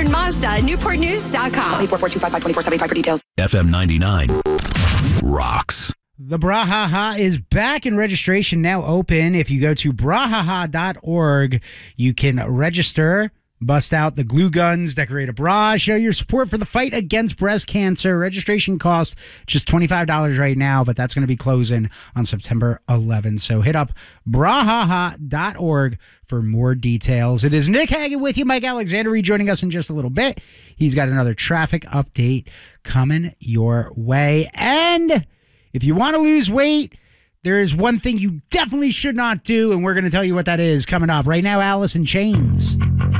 Southern Mazda at NewportNews.com. 844-255-2475 for details. FM 99 rocks. The Brahaha is back and registration now open. If you go to brahaha.org, you can register, bust out the glue guns, decorate a bra, show your support for the fight against breast cancer. Registration costs just $25 right now, but that's going to be closing on September 11th. So hit up brahaha.org for more details. It is Nick Hagan with you, Mike Alexander rejoining us in just a little bit. He's got another traffic update coming your way. And if you want to lose weight, there is one thing you definitely should not do, and we're going to tell you what that is coming up right now. Alice in Chains.